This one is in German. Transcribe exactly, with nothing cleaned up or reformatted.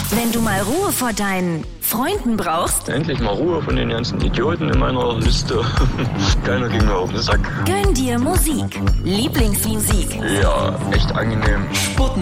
Wenn du mal Ruhe vor deinen Freunden brauchst, Endlich mal Ruhe von den ganzen Idioten in meiner Liste. Keiner ging mir auf den Sack. gönn dir Musik. Lieblingsmusik. Ja, echt angenehm.